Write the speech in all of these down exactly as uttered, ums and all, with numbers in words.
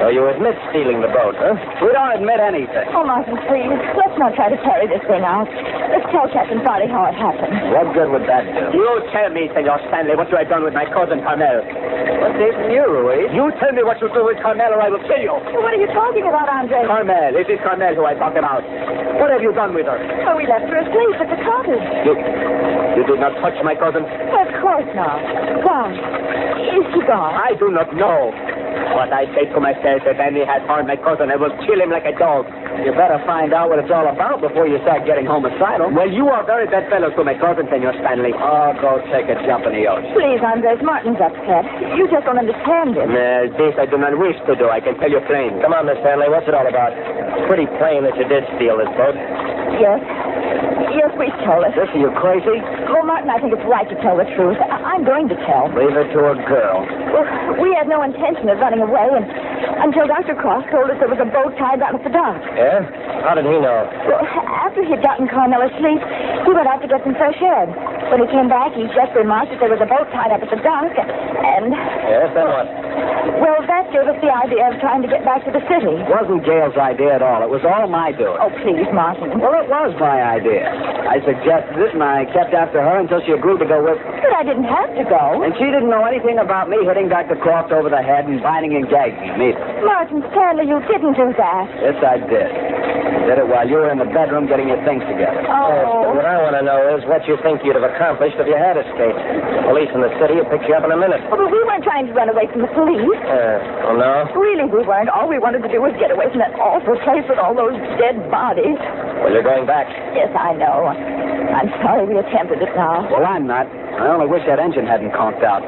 So you admit stealing the boat, huh? We don't admit anything. Oh, Martin, please. Let's not try to carry this thing out. Let's tell Captain Farley how it happened. What good would that do? You tell me, Senor Stanley, what you have done with my cousin Carmel. What's this from you, Ruiz? You tell me what you do with Carmel or I will kill you. What are you talking about, Andre? Carmel. It is Carmel who I talk about. What have you done with her? Oh, we left her asleep at the cottage. You, you did not touch my cousin? Of course not. Why? Is she gone? I do not know. But I say to myself, if Andy has harmed my cousin, I will kill him like a dog. You better find out what it's all about before you start getting homicidal. Well, you are very bad fellow to my cousin, Senor Stanley. Oh, go take a jump in the ocean. Please, Andres, Martin's upset. You just don't understand him. Well, this I do not wish to do. I can tell you plain. Come on, Miss Stanley. What's it all about? It's pretty plain that you did steal this boat. Yes. Yes, we told us. Listen, you crazy? Well, Martin, I think it's right to tell the truth. I- I'm going to tell. Leave it to a girl. Well, we had no intention of running away and until Doctor Cross told us there was a boat tied down at the dock. Yeah? How did he know? Well, after he'd gotten Carmel asleep, he went out to get some fresh air. When he came back, he just remarked that there was a boat tied up at the dock, and... Yes, then what? Well, that gave us the idea of trying to get back to the city. It wasn't Gail's idea at all. It was all my doing. Oh, please, Martin. Well, it was my idea. I suggested it, and I kept after her until she agreed to go with me. But I didn't have to go. And she didn't know anything about me hitting Doctor Croft over the head and binding and gagging him either. Martin Stanley, you didn't do that. Yes, I did. Did it while you were in the bedroom getting your things together. Oh. What I want to know is what you think you'd have accomplished if you had escaped. Police in the city would pick you up in a minute. Oh, but we weren't trying to run away from the police. Uh, oh, no? Really, we weren't. All we wanted to do was get away from that awful place with all those dead bodies. Well, you're going back. Yes, I know. I'm sorry we attempted it now. Well, I'm not. I only wish that engine hadn't conked out.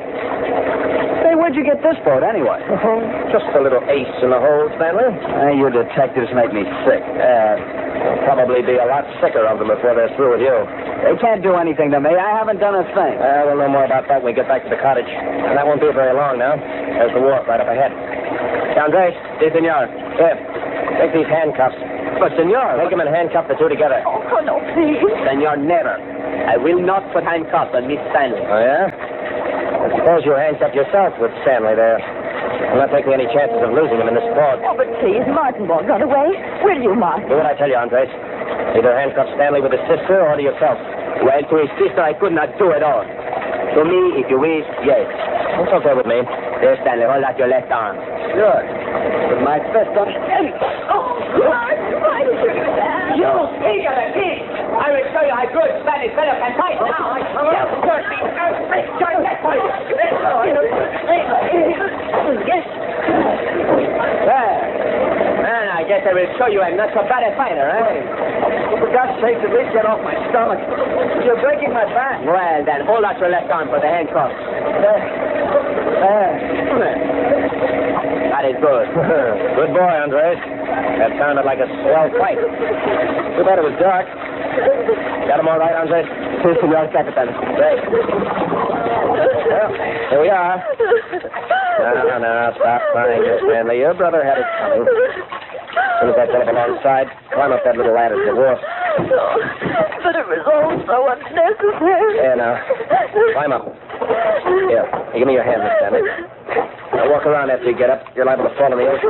Say, where'd you get this boat, anyway? Just a little ace in the hole, Stanley. Uh, you detectives make me sick. Uh, there'll probably be a lot sicker of them before they're through with you. They can't do anything to me. I haven't done a thing. Uh, we'll know more about that when we get back to the cottage. And that won't be very long now. There's the wharf right up ahead. Andres, si, senor. Here, take these handcuffs. But, senor... Take them and handcuff the two together. Oh, no, please. Senor, never. I will not put handcuffs on Miss Stanley. Oh, yeah? I suppose you handcuffed yourself with Stanley there. I'm not taking any chances of losing him in this fog. Oh, but please, Martin won't run away. Will you, Martin? Do what I tell you, Andres. Either handcuff Stanley with his sister or to yourself. Well, to his sister, I could not do it all. To me, if you wish, yes. It's okay with me. There, Stanley, hold out your left arm. Sure. With my fist on... Oh, Martin, why did you do that? You, he got a key. I will show you how good Spanish fellow can fight now. Yes, sir. Join that way. Yes. Well, and I guess I will show you I'm not so bad a fighter, eh? For God's sake, at least get off my stomach. You're breaking my back. Well, then, hold out your left arm for the handcuffs. There. There. That is good. Good boy, Andres. That sounded like a swell fight. Too bad it was dark. Got him all right, Andres? Si, senor Capitan. Great. Well, here we are. No, no, stop crying, Miss Stanley. Your brother had it coming. As soon as I pull up alongside, climb up that little ladder to the wharf. But it was all so unnecessary. There now. Climb up. Here, give me your hand, Miss Stanley. Now walk around after you get up. You're liable to fall in the ocean.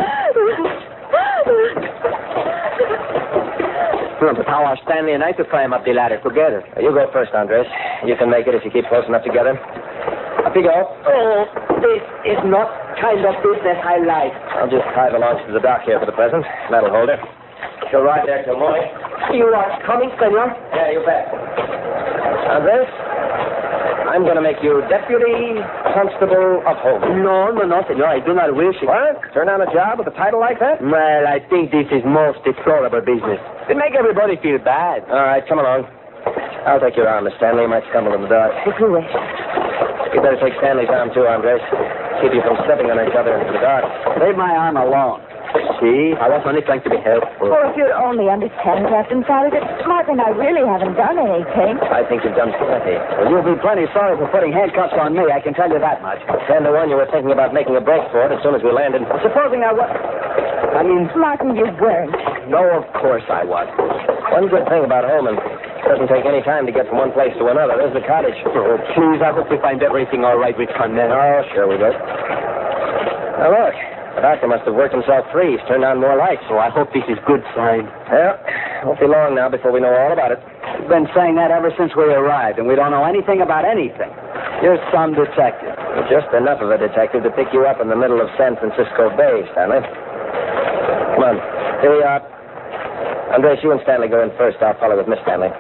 Hmm, but how are Stanley and I to climb up the ladder together? Now, you go first, Andres. You can make it if you keep close enough together. Up you go. Oh, this is not kind of business I like. I'll just tie the launch to the dock here for the present. That'll hold her. She'll ride there till morning. You are coming, senor? Yeah, you bet. Andres, I'm going to make you Deputy Constable of Home. No, no, no, senor. I do not wish it. What? Turn down a job with a title like that? Well, I think this is most deplorable business. It make everybody feel bad. All right, come along. I'll take your arm, Miss Stanley. You might stumble in the dark. If you wish. You better take Stanley's arm, too, Andres. Keep you from stepping on each other into the dark. Leave my arm alone. See, I was only trying to be helpful. Oh, if you'd only understand, Captain Farley, that Martin and I really haven't done anything. I think you've done plenty. Well, you'll be plenty sorry for putting handcuffs on me. I can tell you that much. Ten to one, you were thinking about making a break for it as soon as we landed. Well, supposing I was... I mean... Martin, you weren't. No, of course I was. One good thing about Holman, it doesn't take any time to get from one place to another. There's the cottage. Oh, please, I hope we find everything all right with Carmel. Oh, sure we will. Now, look. The doctor must have worked himself free. He's turned on more lights. So I hope this is good sign. Well, won't be long now before we know all about it. We've been saying that ever since we arrived, and we don't know anything about anything. You're some detective. Just enough of a detective to pick you up in the middle of San Francisco Bay, Stanley. Come on. Here we are. Andres, you and Stanley go in first. I'll follow with Miss Stanley.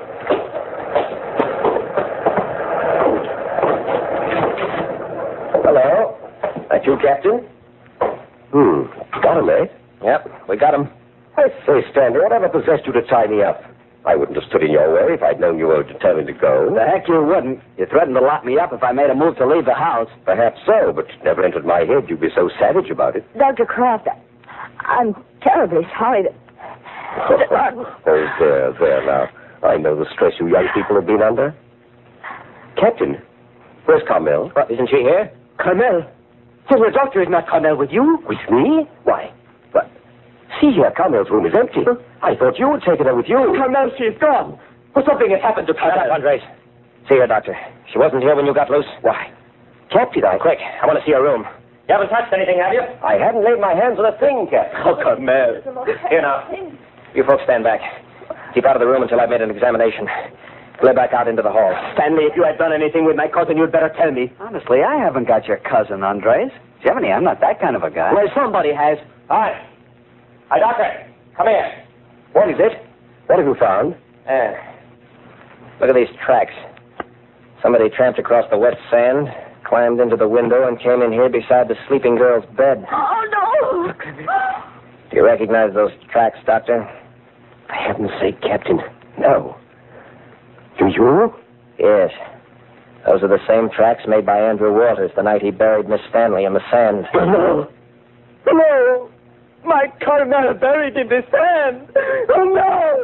Hello. That you, Captain? Hmm. Got him, eh? Yep, we got him. I say, Stanley, whatever possessed you to tie me up? I wouldn't have stood in your way if I'd known you were determined to go. The heck you wouldn't. You threatened to lock me up if I made a move to leave the house. Perhaps so, but it never entered my head you'd be so savage about it. Doctor Croft, I, I'm terribly sorry that... Oh, there, there now. I know the stress you young people have been under. Captain, where's Carmel? What, isn't she here? Carmel? So the doctor is not Carmel with you? With me? Why? What? See here, Carmel's room is empty. I thought you would take her with you. Carmel, she is gone. Well, something has happened to Shut up, Carmel. Andres. See her, Doctor. She wasn't here when you got loose. Why? Captain, I... Quick, I want to see her room. You haven't touched anything, have you? I hadn't laid my hands on a thing, Captain. Oh, Carmel. Here now. You folks stand back. Keep out of the room until I've made an examination. Play back out into the hall. Stanley, if you had done anything with my cousin, you'd better tell me. Honestly, I haven't got your cousin, Andres. Jiminy, I'm not that kind of a guy. Well, somebody has. Hi. Hi, Doctor. Come here. What is it? What have you found? Uh, look at these tracks. Somebody tramped across the wet sand, climbed into the window, and came in here beside the sleeping girl's bed. Oh, no! Do you recognize those tracks, Doctor? For heaven's sake, Captain. No. Do you? Yes. Those are the same tracks made by Andrew Walters the night he buried Miss Stanley in the sand. No. No. My Carmel buried in the sand. Oh, no.